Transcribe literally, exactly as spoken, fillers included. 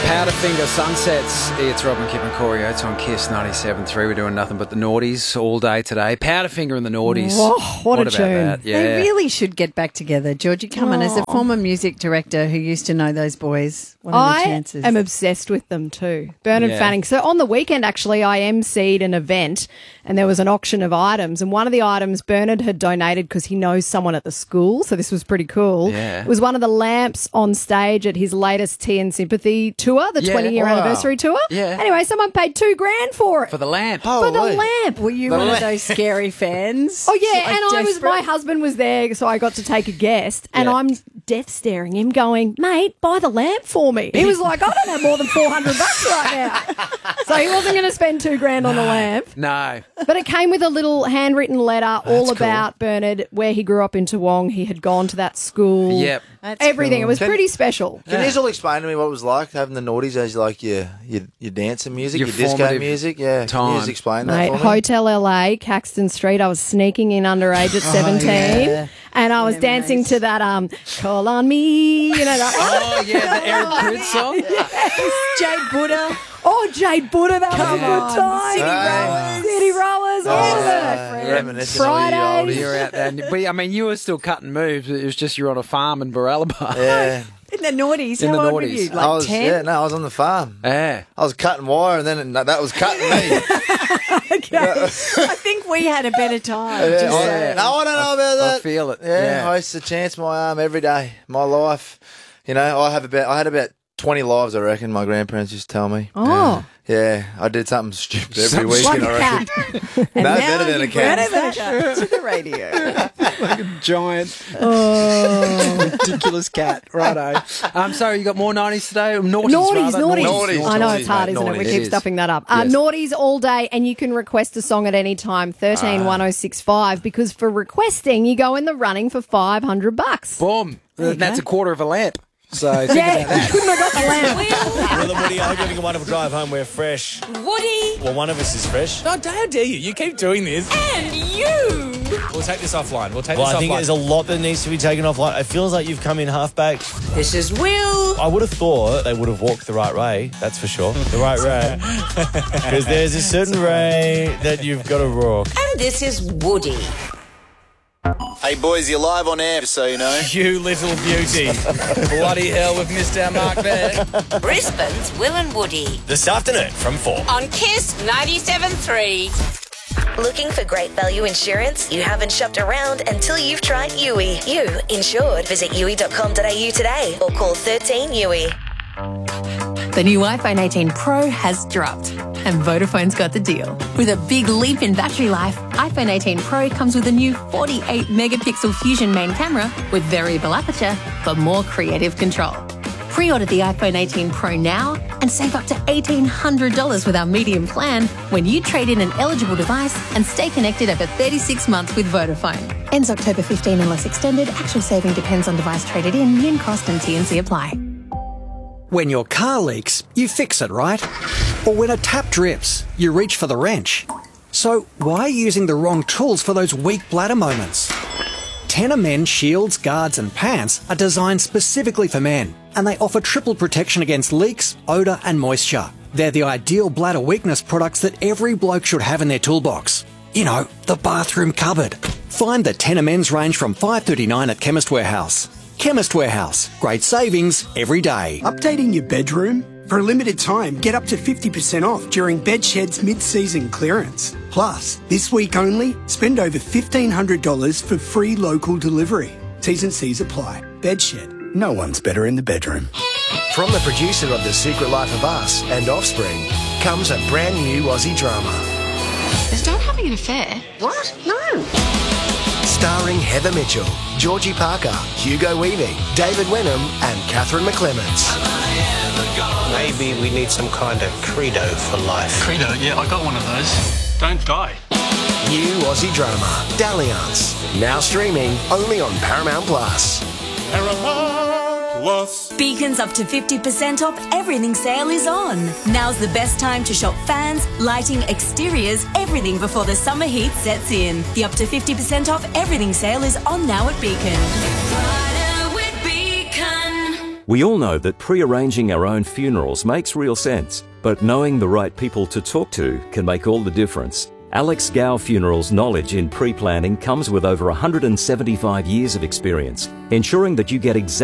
Powderfinger Sunsets. It's Robin, Kip and Corey Oates on Kiss ninety-seven point three. We're doing nothing but the Naughties all day today. Powderfinger and the Naughties. Whoa, what, what a tune. That? Yeah. They really should get back together. Georgie Cummin, as a Oh. former music director who used to know those boys, what are the I chances? am obsessed with them too. Bernard Yeah. Fanning. So on the weekend, actually, I emceed an event and there was an auction of items. And one of the items Bernard had donated because he knows someone at the school. So this was pretty cool. Yeah. It was one of the lamps on stage at his latest Tea and Sympathy tour, the Yeah. twenty-year Wow. anniversary tour. Yeah. Anyway, someone paid two grand for it. For the lamp. For the lamp. Were you The one la- of those scary fans? Oh yeah, Like and I was desperate? my husband was there, so I got to take a guest, and Yeah. I'm death staring him, going, "Mate, buy the lamp for me." He was like, "I don't have more than four hundred bucks right now," so he wasn't going to spend two grand on the lamp. No. But it came with a little handwritten letter all That's about Bernard, where he grew up in Toowong. He had gone to that school. Yep. That's everything. cool. It was Can- pretty special. Can you all explain to me what it was like having the Naughties as like your your, your dancing music, Your your, disco formative music? Yeah, can time. you just explain that Mate, for me? Hotel L A, Caxton Street. I was sneaking in underage at seventeen, yeah. and I was Yeah, dancing mate. to that um, "Call on Me," you know that. Oh, yeah, the Eric Prydz song. Jade Buddha. Oh, Jade Buddha, that was a Come good on, time. City Rowers. City Rowers, all Oh, of yeah, it. reminiscing of the Friday. oldies. You're out there. And- But, I mean, you were still cutting moves. It was just you're on a farm in Baralaba. Yeah, In the noughties. In How the old were noughties. you? Like I was. ten? Yeah, no, I was on the farm. Yeah. I was cutting wire, and then it, that was cutting me. I think we had a better time. Yeah, just I- saying. no, I don't know about I that. feel it. Yeah, Yeah. I used to chance my arm every day, my life. You know, I have about. I had about twenty lives, I reckon. My grandparents used to tell me. Oh, Yeah, I did something stupid every Something weekend. like I a reckon. cat. No, Now better than a you cat. bring that to the radio. Giant, Oh. ridiculous cat. Righto. Um, so you got more nineties today? Naughties, Naughties, rather. naughties. Naughties, I know naughties, it's hard, mate, isn't it? We naughties. keep It is. stuffing that up. Uh, Yes. Naughties all day, and you can request a song at any time, thirteen one oh six five, because for requesting, you go in the running for five hundred bucks. Boom. you That's go. a quarter of a lamp. So think Yeah, about that. you couldn't have got the lamp. Will and Woody, I hope you're having a wonderful drive home. We're fresh. Woody Well, one of us is fresh. Oh, how dare you? You keep doing this. And you! We'll take this offline. We'll take Well, this I think offline. there's a lot that needs to be taken offline. It feels like you've come in halfback. This is Will. I would have thought they would have walked the right way, that's for sure. The right way. Because there's a certain way that you've got to walk. And this is Woody. Hey boys, you're live on air, so you know. You little beauty. Bloody hell, we've missed our mark there. Brisbane's Will and Woody This afternoon from four. on Kiss ninety-seven point three. Looking for great value insurance? You haven't shopped around until you've tried U I. You insured. Visit U I dot com dot a u today or call thirteen U I. The new iPhone eighteen Pro has dropped, and Vodafone's got the deal. With a big leap in battery life, iPhone eighteen Pro comes with a new forty-eight megapixel Fusion main camera with variable aperture for more creative control. Pre-order the iPhone eighteen Pro now and save up to eighteen hundred dollars with our medium plan when you trade in an eligible device and stay connected over thirty-six months with Vodafone. Ends October fifteenth unless extended. Actual saving depends on device traded in, min cost and T and C apply. When your car leaks, you fix it, right? Or when a tap drips, you reach for the wrench. So why are you using the wrong tools for those weak bladder moments? Tenor Men shields, guards and pants are designed specifically for men, and they offer triple protection against leaks, odour and moisture. They're the ideal bladder weakness products that every bloke should have in their toolbox. You know, the bathroom cupboard. Find the Tenor Men's range from five dollars thirty-nine at Chemist Warehouse. Chemist Warehouse. Great savings every day. Updating your bedroom? For a limited time, get up to fifty percent off during Bedshed's mid-season clearance. Plus, this week only, spend over fifteen hundred dollars for free local delivery. T's and C's apply. Bedshed. No one's better in the bedroom. From the producer of The Secret Life of Us and Offspring comes a brand new Aussie drama. Is Dad having an affair? What? No. Starring Heather Mitchell, Georgie Parker, Hugo Weaving, David Wenham and Catherine McClements. Maybe we need some kind of credo for life. Credo? Yeah, I got one of those. Don't die. New Aussie drama, Dalliance. Now streaming only on Paramount Plus. Beacon's up to fifty percent off everything sale is on. Now's the best time to shop fans, lighting, exteriors, everything before the summer heat sets in. The up to fifty percent off everything sale is on now at Beacon. We all know that pre-arranging our own funerals makes real sense, but knowing the right people to talk to can make all the difference. Alex Gow Funerals' knowledge in pre-planning comes with over one hundred seventy-five years of experience, ensuring that you get exactly